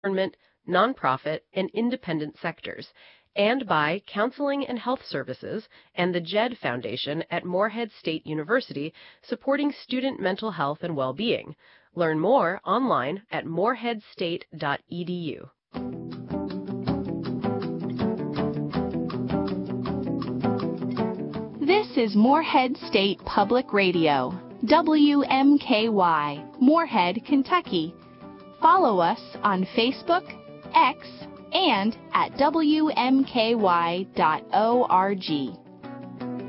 government, nonprofit, and independent sectors, and by Counseling and Health Services and the JED Foundation at Morehead State University, supporting student mental health and well-being. Learn more online at moreheadstate.edu. This is Morehead State Public Radio, WMKY, Morehead, Kentucky. Follow us on Facebook, X, and at WMKY.org.